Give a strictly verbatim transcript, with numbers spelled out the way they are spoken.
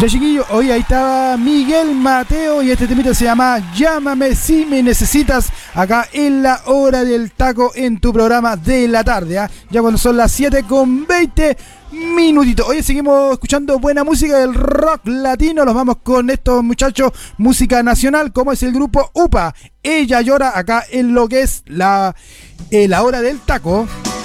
Ya chiquillo, hoy ahí estaba Miguel Mateo y este temita se llama Llámame si me necesitas, acá en la hora del taco en tu programa de la tarde, ¿eh? Ya cuando son las siete con veinte minutitos. Hoy seguimos escuchando buena música del rock latino, los vamos con estos muchachos, música nacional como es el grupo UPA, Ella Llora, acá en lo que es la, eh, la hora del taco.